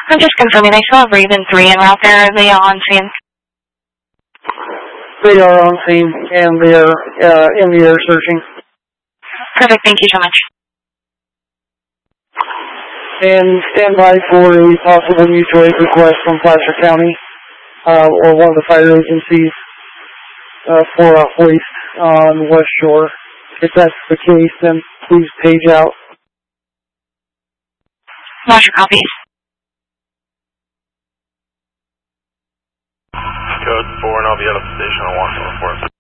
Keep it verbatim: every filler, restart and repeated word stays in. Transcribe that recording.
I'm just confirming, I still have Raven three en route there. Are they on scene? They are on scene, and they are uh, in the air searching. Perfect, thank you so much. And stand by for a possible mutual aid request from Placer County uh, or one of the fire agencies uh, for a hoist on West Shore. If that's the case, then please page out. Roger, copies. Code four, and I'll be out of the station on one report.